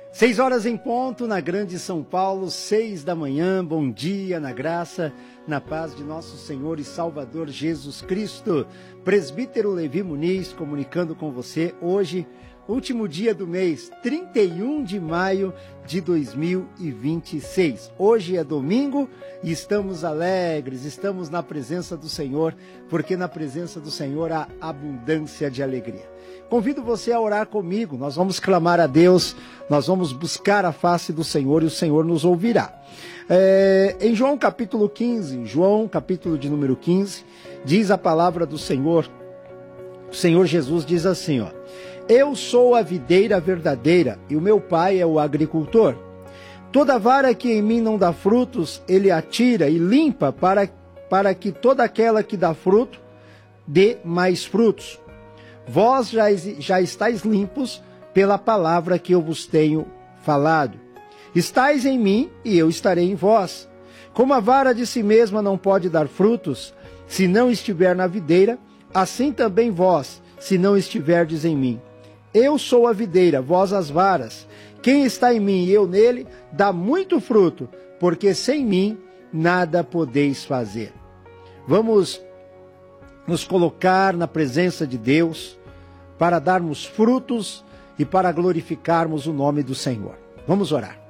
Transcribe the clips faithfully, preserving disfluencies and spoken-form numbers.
Seis horas em ponto, na Grande São Paulo, seis da manhã. Bom dia, na graça, na paz de nosso Senhor e Salvador Jesus Cristo. Presbítero Levi Muniz comunicando com você hoje, último dia do mês, trinta e um de maio de dois mil e vinte e seis. Hoje é domingo e estamos alegres, estamos na presença do Senhor, porque na presença do Senhor há abundância de alegria. Convido você a orar comigo, nós vamos clamar a Deus, nós vamos buscar a face do Senhor e o Senhor nos ouvirá. É, em João capítulo quinze, João capítulo de número quinze, diz a palavra do Senhor, o Senhor Jesus diz assim, ó: eu sou a videira verdadeira e o meu pai é o agricultor. Toda vara que em mim não dá frutos, ele a tira e limpa para, para que toda aquela que dá fruto dê mais frutos. Vós já, já estáis limpos pela palavra que eu vos tenho falado. Estais em mim e eu estarei em vós. Como a vara de si mesma não pode dar frutos, se não estiver na videira, assim também vós, se não estiverdes em mim. Eu sou a videira, vós as varas. Quem está em mim e eu nele, dá muito fruto, porque sem mim nada podeis fazer. Vamos nos colocar na presença de Deus para darmos frutos e para glorificarmos o nome do Senhor. Vamos orar.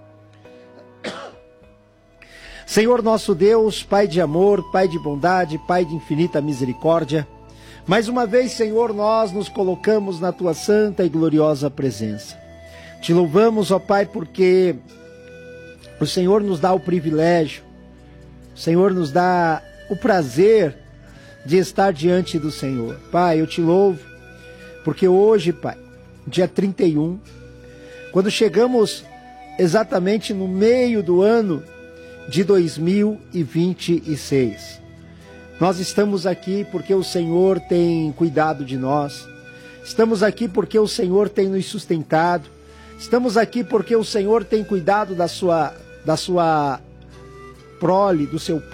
Senhor nosso Deus, Pai de amor, Pai de bondade, Pai de infinita misericórdia, mais uma vez, Senhor, nós nos colocamos na Tua santa e gloriosa presença. Te louvamos, ó Pai, porque o Senhor nos dá o privilégio, o Senhor nos dá o prazer de estar diante do Senhor. Pai, eu te louvo, porque hoje, Pai, dia trinta e um, quando chegamos exatamente no meio do ano de dois mil e vinte e seis, nós estamos aqui porque o Senhor tem cuidado de nós, estamos aqui porque o Senhor tem nos sustentado, estamos aqui porque o Senhor tem cuidado da sua, da sua prole, do seu